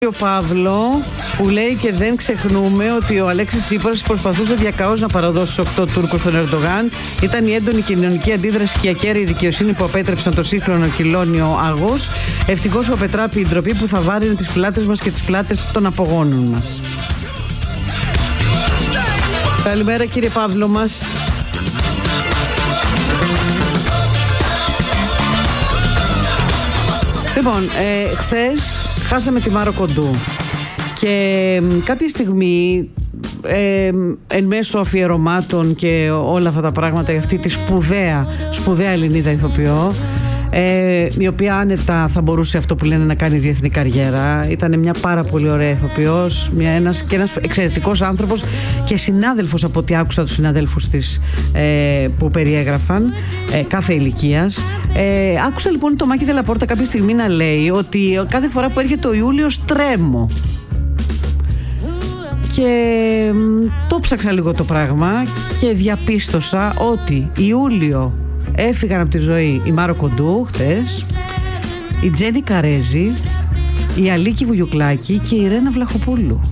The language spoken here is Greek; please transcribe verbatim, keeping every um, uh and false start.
Ο Παύλο που λέει και δεν ξεχνούμε ότι ο Αλέξης Τσίπρας προσπαθούσε διακαώς να παραδώσει στους οκτώ Τούρκους στον Ερντογάν. Ήταν η έντονη κοινωνική αντίδραση και η ακέραιη δικαιοσύνη που απέτρεψαν το σύγχρονο κυλώνιο αγός. Ευτυχώς που απετράπει η ντροπή που θα βάρυνε τις πλάτες μας και τις πλάτες των απογόνων μας. Καλημέρα κύριε Παύλο μας. Λοιπόν, ε, χθες χάσαμε τη Μάρο Κοντού και κάποια στιγμή ε, εν μέσω αφιερωμάτων και όλα αυτά τα πράγματα για αυτή τη σπουδαία, σπουδαία Ελληνίδα ηθοποιό, ε, η οποία άνετα θα μπορούσε αυτό που λένε να κάνει διεθνή καριέρα. Ήταν μια πάρα πολύ ωραία ηθοποιός, μια, ένας, και ένας εξαιρετικός άνθρωπος και συνάδελφος, από ό,τι άκουσα τους συναδέλφους της ε, που περιέγραφαν, ε, κάθε ηλικίας. Ε, άκουσα λοιπόν το Μάκη Τελαπόρτα κάποια στιγμή να λέει ότι κάθε φορά που έρχεται ο Ιούλιος τρέμω. Και το ψάξα λίγο το πράγμα και διαπίστωσα ότι Ιούλιο έφυγαν από τη ζωή η Μάρο Κοντού χθες, η Τζέννη Καρέζη, η Αλίκη Βουγιουκλάκη και η Ρένα Βλαχοπούλου.